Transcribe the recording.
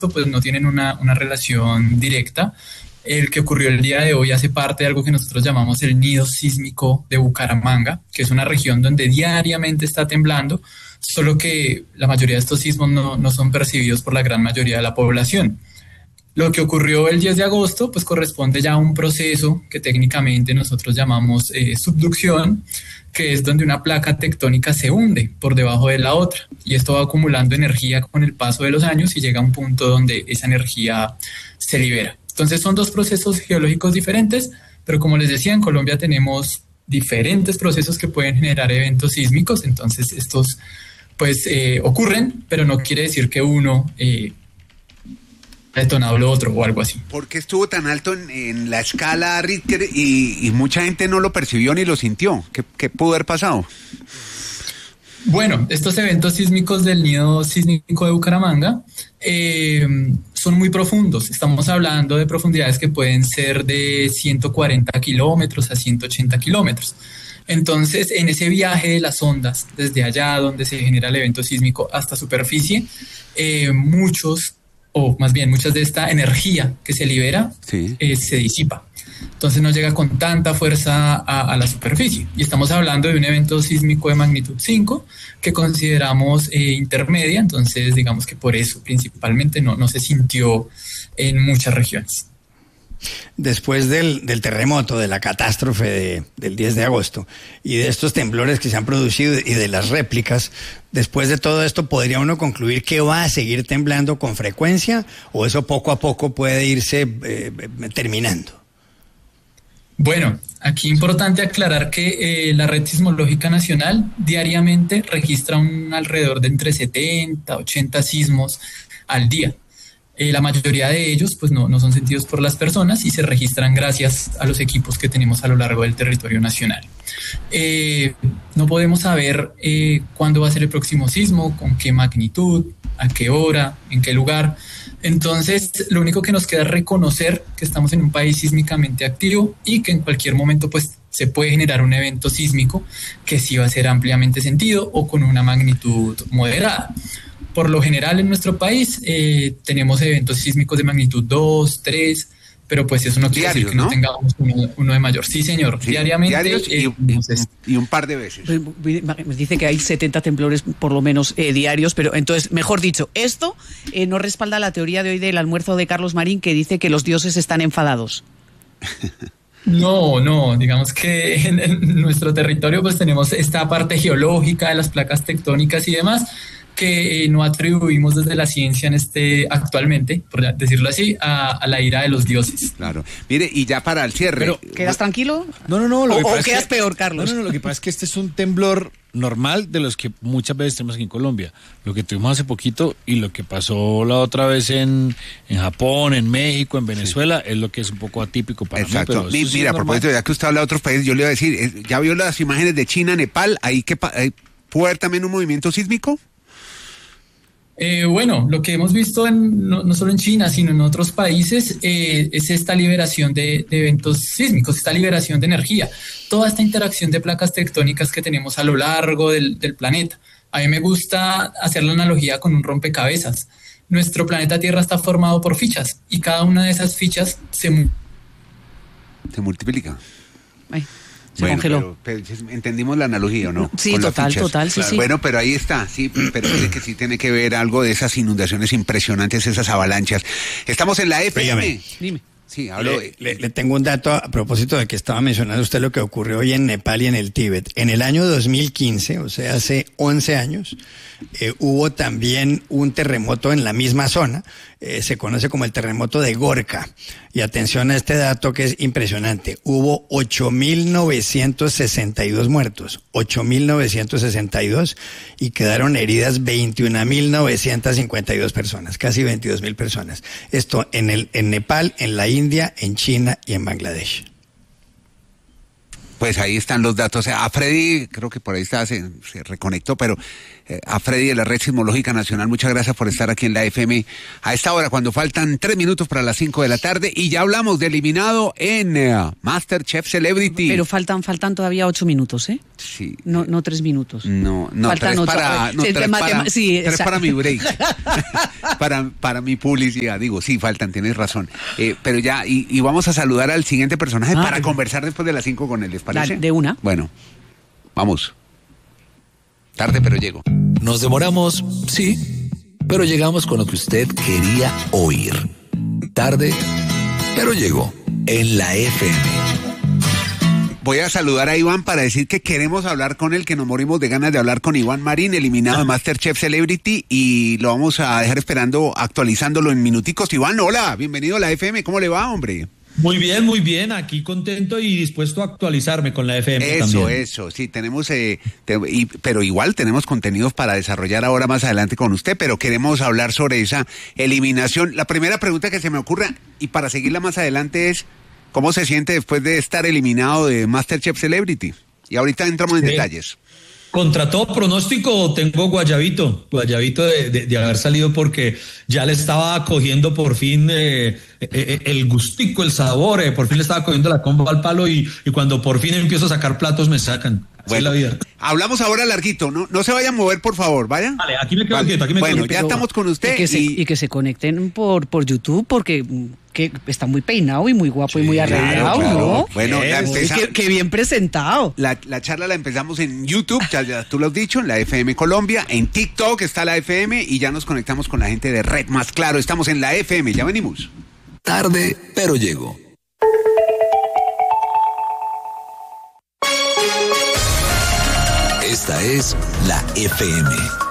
pues no tienen una relación directa. El que ocurrió el día de hoy hace parte de algo que nosotros llamamos el nido sísmico de Bucaramanga, que es una región donde diariamente está temblando, solo que la mayoría de estos sismos no son percibidos por la gran mayoría de la población. Lo que ocurrió el 10 de agosto pues corresponde ya a un proceso que técnicamente nosotros llamamos subducción, que es donde una placa tectónica se hunde por debajo de la otra y esto va acumulando energía con el paso de los años y llega a un punto donde esa energía se libera. Entonces son dos procesos geológicos diferentes, pero como les decía, en Colombia tenemos diferentes procesos que pueden generar eventos sísmicos, entonces estos pues ocurren, pero no quiere decir que uno detonado lo otro o algo así. ¿Por qué estuvo tan alto en la escala Richter y mucha gente no lo percibió ni lo sintió? ¿Qué pudo haber pasado? Bueno, estos eventos sísmicos del nido sísmico de Bucaramanga son muy profundos. Estamos hablando de profundidades que pueden ser de 140 kilómetros a 180 kilómetros. Entonces, en ese viaje de las ondas, desde allá donde se genera el evento sísmico hasta superficie, muchas de esta energía que se libera se disipa. Entonces no llega con tanta fuerza a la superficie. Y estamos hablando de un evento sísmico de magnitud 5 que consideramos intermedia, entonces digamos que por eso principalmente no se sintió en muchas regiones. Después del terremoto, de la catástrofe del 10 de agosto y de estos temblores que se han producido y de las réplicas, después de todo esto, ¿podría uno concluir que va a seguir temblando con frecuencia o eso poco a poco puede irse terminando? Bueno, aquí importante aclarar que la Red Sismológica Nacional diariamente registra alrededor de entre 70 a 80 sismos al día. La mayoría de ellos pues no son sentidos por las personas y se registran gracias a los equipos que tenemos a lo largo del territorio nacional. No podemos saber cuándo va a ser el próximo sismo, con qué magnitud, a qué hora, en qué lugar. Entonces, lo único que nos queda es reconocer que estamos en un país sísmicamente activo y que en cualquier momento pues se puede generar un evento sísmico que sí va a ser ampliamente sentido o con una magnitud moderada. Por lo general en nuestro país tenemos eventos sísmicos de magnitud 2, 3, pero pues eso no quiere decir que no tengamos uno de mayor. Sí, señor, sí, diariamente. Y un par de veces. Dice que hay 70 temblores por lo menos diarios, pero entonces, mejor dicho, esto no respalda la teoría de hoy del almuerzo de Carlos Marín que dice que los dioses están enfadados. No, digamos que en nuestro territorio pues tenemos esta parte geológica de las placas tectónicas y demás, que no atribuimos desde la ciencia actualmente, por decirlo así, a la ira de los dioses. Claro. Mire, y ya para el cierre. Pero, ¿quedas tranquilo? No. ¿O quedas peor, Carlos? No, lo que pasa es que este es un temblor normal de los que muchas veces tenemos aquí en Colombia. Lo que tuvimos hace poquito y lo que pasó la otra vez en Japón, en México, en Venezuela, es lo que es un poco atípico para mí. Pero mira, a propósito, ya que usted habla de otros países, yo le iba a decir, ¿ya vio las imágenes de China, Nepal? ¿Ahí puede haber también un movimiento sísmico? Bueno, lo que hemos visto no solo en China, sino en otros países, es esta liberación de eventos sísmicos, esta liberación de energía, toda esta interacción de placas tectónicas que tenemos a lo largo del planeta. A mí me gusta hacer la analogía con un rompecabezas. Nuestro planeta Tierra está formado por fichas y cada una de esas fichas se multiplica. Se congeló. Pero entendimos la analogía, ¿o no? Sí, total, sí, sí. Bueno, pero ahí está, sí, pero que sí tiene que ver algo de esas inundaciones impresionantes, esas avalanchas. Estamos en la FM. Dime. Sí, hablo. Le tengo un dato a propósito de que estaba mencionando usted lo que ocurrió hoy en Nepal y en el Tíbet. En el año 2015, o sea, hace 11 años, hubo también un terremoto en la misma zona. Se conoce como el terremoto de Gorka. Y atención a este dato que es impresionante. Hubo 8.962 muertos. 8.962 y quedaron heridas 21.952 personas. Casi 22.000 personas. Esto en Nepal, en la India, en China y en Bangladesh. Pues ahí están los datos. A Freddy, creo que por ahí está, se reconectó, pero a Freddy de la Red Sismológica Nacional, muchas gracias por estar aquí en la FM a esta hora, cuando faltan 3 minutos para las 5 de la tarde, y ya hablamos de eliminado en MasterChef Celebrity. Pero faltan todavía 8 minutos, ¿eh? Sí. No 3 minutos. No, Faltan 3 ocho. para, no, Sí, 3 para, sí, 3 para exacto. mi break. para mi publicidad, digo, sí, faltan, tienes razón. Pero ya, y vamos a saludar al siguiente personaje para conversar después de las 5 con él, ¿les parece? Dale, de una. Bueno, vamos. Tarde, pero llego. Nos demoramos, sí, pero llegamos con lo que usted quería oír. Tarde, pero llegó en la FM. Voy a saludar a Iván para decir que queremos hablar con él, que nos morimos de ganas de hablar con Iván Marín, eliminado de MasterChef Celebrity, y lo vamos a dejar esperando, actualizándolo en minuticos. Iván, hola, bienvenido a la FM, ¿cómo le va, hombre? Muy bien, aquí contento y dispuesto a actualizarme con la FM también. Eso, sí, tenemos, pero igual tenemos contenidos para desarrollar ahora más adelante con usted, pero queremos hablar sobre esa eliminación. La primera pregunta que se me ocurre, y para seguirla más adelante, es ¿cómo se siente después de estar eliminado de MasterChef Celebrity? Y ahorita entramos en detalles. Contra todo pronóstico tengo guayabito de haber salido, porque ya le estaba cogiendo por fin el gustico, el sabor, por fin le estaba cogiendo la comba al palo, y cuando por fin empiezo a sacar platos me sacan. Así es la vida. Hablamos ahora larguito, no se vaya a mover, por favor, ¿vaya? Vale, aquí me quedo quieto, Bueno, ya estamos con usted. Y que se conecten por YouTube, porque que está muy peinado y muy guapo y muy arreglado, claro. ¿no? Bueno, Qué bien presentado. La charla la empezamos en YouTube, ya tú lo has dicho, en la FM Colombia, en TikTok está la FM, y ya nos conectamos con la gente de Red Más Claro. Estamos en la FM, ya venimos. Tarde, pero llegó. Esta es la FM.